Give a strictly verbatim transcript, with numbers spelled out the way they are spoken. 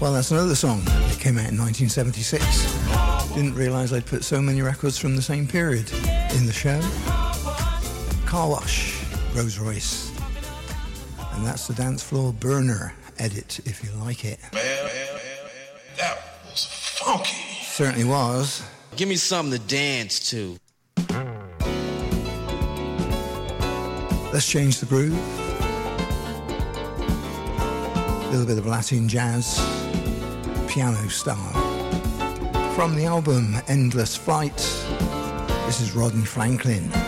Well, that's another song. It came out in nineteen seventy-six. Didn't realise I'd put so many records from the same period in the show. Car Wash, Rose Royce. And that's the Dance Floor Burner edit, if you like it. Man, man, that was funky. Certainly was. Give me something to dance to. Let's change the groove. A little bit of Latin jazz, piano style. From the album Endless Flight, this is Rodney Franklin.